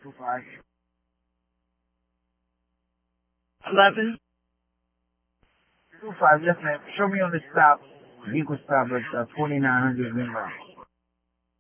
25. 11. 25, yes ma'am. Show me on the stop. Vehicle stop at 2900 inbound.